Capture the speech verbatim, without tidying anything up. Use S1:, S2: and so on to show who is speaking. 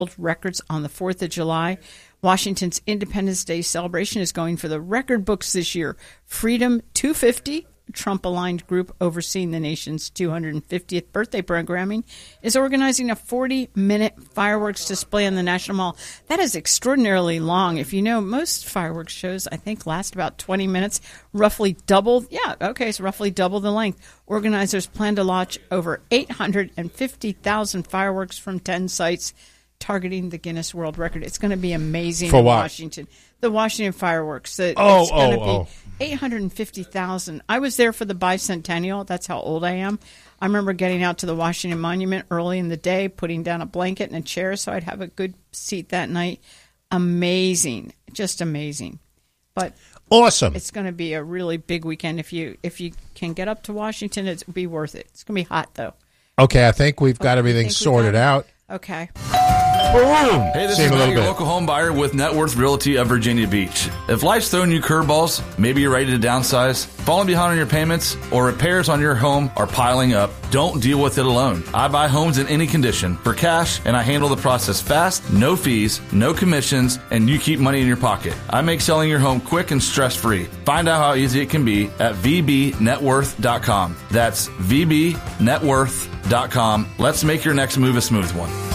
S1: records on the fourth of July. Washington's Independence Day celebration is going for the record books this year. Freedom two fifty, a Trump-aligned group overseeing the nation's two hundred fiftieth birthday programming, is organizing a forty-minute fireworks display on the National Mall. That is extraordinarily long. If you know, most fireworks shows, I think, last about twenty minutes, roughly double. Yeah, okay, so roughly double the length. Organizers plan to launch over eight hundred fifty thousand fireworks from ten sites, targeting the Guinness World Record. It's going to be amazing
S2: For
S1: in
S2: what?
S1: Washington. The Washington fireworks. The,
S2: Oh,
S1: it's going to
S2: oh,
S1: be
S2: oh.
S1: eight hundred fifty thousand. I was there for the bicentennial. That's how old I am. I remember getting out to the Washington Monument early in the day, putting down a blanket and a chair so I'd have a good seat that night. Amazing. Just amazing. But
S2: Awesome.
S1: it's going to be a really big weekend. If you if you can get up to Washington, it'll be worth it. It's going to be hot, though.
S2: Okay, I think we've got
S1: Okay,
S2: everything
S1: think we
S2: sorted
S1: got it?
S2: out.
S1: Okay.
S2: Boom.
S3: Hey, this
S2: See you
S3: is
S2: in a
S3: Matt,
S2: little
S3: your
S2: bit.
S3: local home buyer with Net Worth Realty of Virginia Beach. If life's throwing you curveballs, maybe you're ready to downsize, falling behind on your payments, or repairs on your home are piling up, don't deal with it alone. I buy homes in any condition for cash, and I handle the process fast, no fees, no commissions, and you keep money in your pocket. I make selling your home quick and stress-free. Find out how easy it can be at v b net worth dot com. That's v b net worth dot com. Let's make your next move a smooth one.